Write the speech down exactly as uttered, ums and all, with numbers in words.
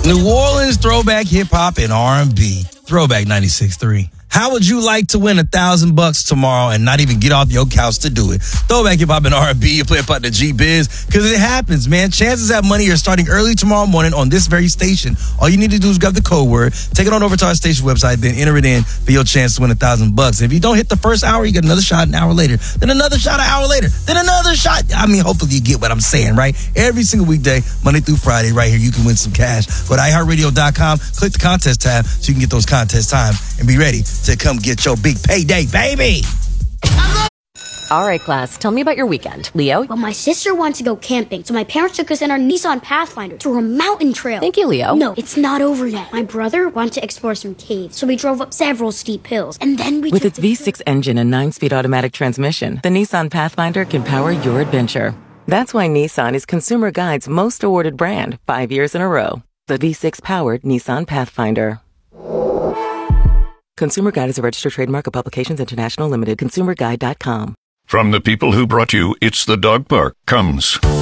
New Orleans throwback hip hop and R and B. Throwback ninety-six point three. How would you like to win a thousand bucks tomorrow and not even get off your couch to do it? Throwback hip hop and R and B. You play a part of G-Biz because it happens, man. Chances at money are starting early tomorrow morning on this very station. All you need to do is grab the code word, take it on over to our station website, then enter it in for your chance to win a thousand bucks. If you don't hit the first hour, you get another shot an hour later, then another shot an hour later, then another shot. I mean, hopefully you get what I'm saying, right? Every single weekday, Monday through Friday, right here, you can win some cash. Go to i heart radio dot com, click the contest tab so you can get those contest times and be ready to come get your big payday, baby. All right, class, tell me about your weekend. Leo? Well, my sister wants to go camping, so my parents took us in our Nissan Pathfinder through a mountain trail. Thank you, Leo. No, it's not over yet. My brother wanted to explore some caves, so we drove up several steep hills, and then we With took its the V six engine and nine-speed automatic transmission, the Nissan Pathfinder can power your adventure. That's why Nissan is Consumer Guide's most awarded brand five years in a row. The V six-powered Nissan Pathfinder. Consumer Guide is a registered trademark of Publications International Limited. consumer guide dot com. From the people who brought you It's the Dog Park comes